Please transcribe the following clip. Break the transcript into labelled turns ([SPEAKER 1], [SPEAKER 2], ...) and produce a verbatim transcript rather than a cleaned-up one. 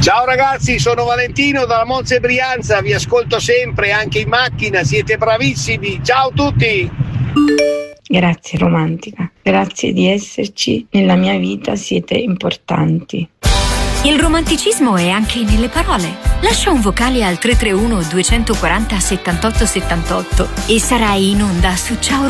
[SPEAKER 1] Ciao ragazzi, sono Valentino dalla Monza e Brianza, vi ascolto sempre, anche in macchina, siete bravissimi. Ciao a tutti!
[SPEAKER 2] Grazie romantica, grazie di esserci nella mia vita, siete importanti.
[SPEAKER 3] Il romanticismo è anche nelle parole. Lascia un vocale al tre tre uno due quattro zero settantotto settantotto e sarai in onda su Ciao